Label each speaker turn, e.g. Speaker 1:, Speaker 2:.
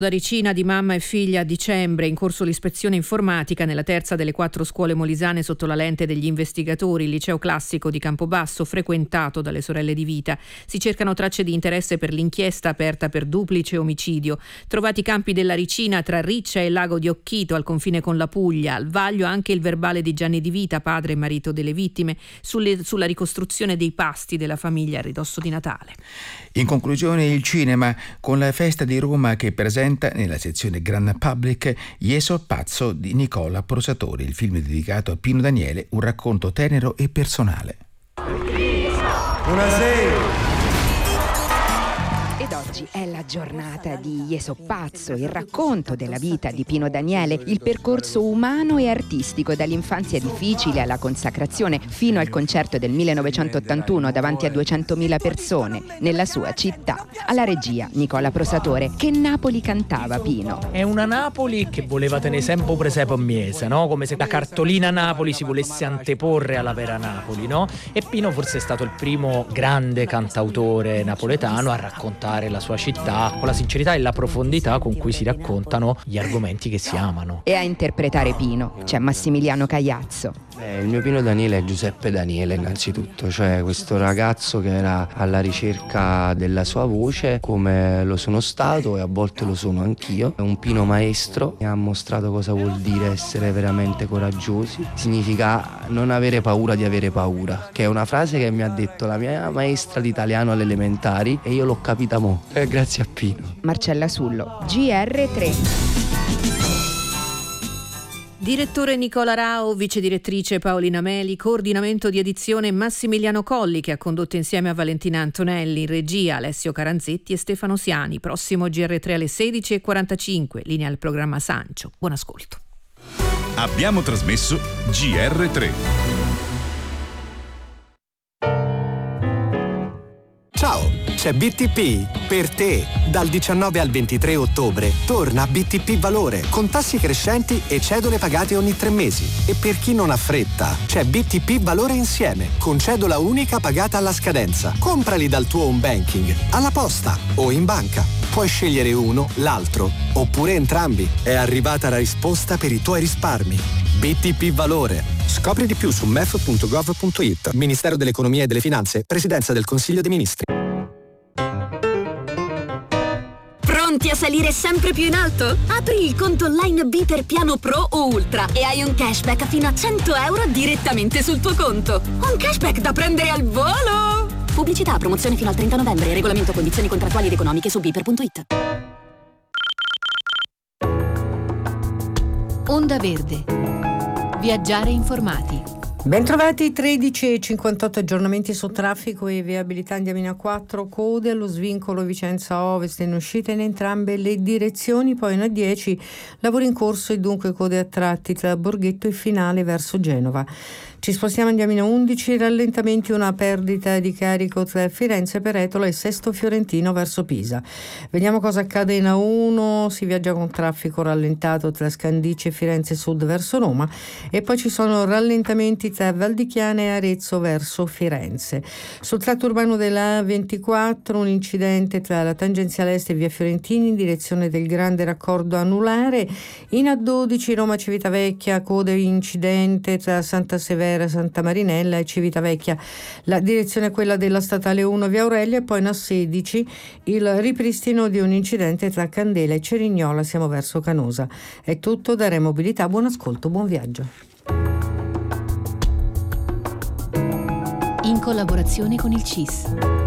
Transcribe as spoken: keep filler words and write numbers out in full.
Speaker 1: Da Ricina di mamma e figlia a dicembre, in corso l'ispezione informatica nella terza delle quattro scuole molisane sotto la lente degli investigatori, il liceo classico di Campobasso frequentato dalle sorelle di vita. Si cercano tracce di interesse per l'inchiesta aperta per duplice omicidio. Trovati i campi della Ricina tra Riccia e Lago di Occhito al confine con la Puglia. Al vaglio anche il verbale di Gianni Di Vita, padre e marito delle vittime, sulle, sulla ricostruzione dei pasti della famiglia a ridosso di Natale.
Speaker 2: In conclusione, il cinema con la Festa di Roma che presenta nella sezione Grand Public Ieso Pazzo di Nicola Prosatori, il film dedicato a Pino Daniele, un racconto tenero e personale.
Speaker 3: Buonasera.
Speaker 4: Ed oggi è la giornata di Ieso Pazzo, il racconto della vita di Pino Daniele, il percorso umano e artistico dall'infanzia difficile alla consacrazione fino al concerto del millenovecentottantuno davanti a duecentomila persone nella sua città. Alla regia Nicola Prosatore. Che Napoli cantava Pino?
Speaker 5: È una Napoli che voleva tenere sempre presepe a miese, no? Come se la cartolina Napoli si volesse anteporre alla vera Napoli, no? E Pino forse è stato il primo grande cantautore napoletano a raccontare la sua città con la sincerità e la profondità con cui si raccontano gli argomenti che si amano.
Speaker 4: E a interpretare Pino c'è Massimiliano Cagliazzo.
Speaker 6: Eh, il mio Pino Daniele è Giuseppe Daniele innanzitutto, cioè questo ragazzo che era alla ricerca della sua voce, come lo sono stato e a volte lo sono anch'io. È un Pino maestro e ha mostrato cosa vuol dire essere veramente coraggiosi. Significa non avere paura di avere paura, che è una frase che mi ha detto la mia maestra di italiano alle elementari e io l'ho capita mo, eh, grazie a Pino.
Speaker 4: Marcella Sullo, G R tre.
Speaker 1: Direttore Nicola Rao, vice direttrice Paolina Meli, coordinamento di edizione Massimiliano Colli, che ha condotto insieme a Valentina Antonelli, in regia Alessio Caranzetti e Stefano Siani. Prossimo G R tre alle sedici e quarantacinque, linea al programma Sancio. Buon ascolto.
Speaker 7: Abbiamo trasmesso G R tre.
Speaker 8: Ciao, c'è B T P per te. Dal diciannove al ventitré ottobre torna B T P Valore con tassi crescenti e cedole pagate ogni tre mesi. E per chi non ha fretta, c'è B T P Valore Insieme con cedola unica pagata alla scadenza. Comprali dal tuo home banking, alla posta o in banca. Puoi scegliere uno, l'altro oppure entrambi. È arrivata la risposta per i tuoi risparmi. B T P Valore. Scopri di più su m e f punto gov punto i t. Ministero dell'Economia e delle Finanze, Presidenza del Consiglio dei Ministri.
Speaker 9: Pronti a salire sempre più in alto? Apri il conto online Biter Piano Pro o Ultra e hai un cashback fino a cento euro direttamente sul tuo conto. Un cashback da prendere al volo! Pubblicità, promozione fino al trenta novembre. Regolamento, condizioni contrattuali ed economiche su biter punto it.
Speaker 10: Onda Verde. Viaggiare informati.
Speaker 11: Bentrovati, tredici e cinquantotto aggiornamenti su traffico e viabilità. Andiamo in A quattro, code allo svincolo Vicenza Ovest in uscita in entrambe le direzioni, poi in A dieci lavori in corso e dunque code a tratti tra Borghetto e Finale verso Genova. Ci spostiamo, andiamo in A undici, rallentamenti, una perdita di carico tra Firenze Peretola e Sesto Fiorentino verso Pisa. Vediamo cosa accade in A uno, si viaggia con traffico rallentato tra Scandicci e Firenze Sud verso Roma e poi ci sono rallentamenti tra Valdichiana e Arezzo verso Firenze. Sul tratto urbano della A ventiquattro un incidente tra la tangenziale est e via Fiorentini in direzione del grande raccordo anulare. In A dodici Roma Civitavecchia, coda incidente tra Santa Severa, Santa Marinella e Civitavecchia. La direzione è quella della statale uno via Aurelia e poi in A sedici il ripristino di un incidente tra Candela e Cerignola, siamo verso Canosa. È tutto da Re Mobilità, buon ascolto, buon viaggio.
Speaker 10: In collaborazione con il C I S.